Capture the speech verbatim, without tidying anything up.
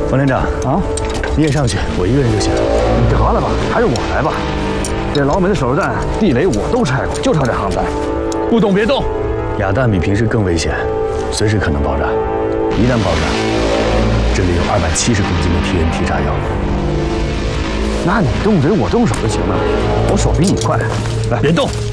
王连长啊，你也上去，我一个人就行。 你得了吧，还是我来吧。这牢门的手榴弹、地雷我都拆过，就差这航弹。 不懂别动。哑弹比平时更危险，随时可能爆炸。一旦爆炸，这里有二百七十公斤的 T N T 炸药。 那你动嘴，我动手就行了。我手比你快。来， 别动。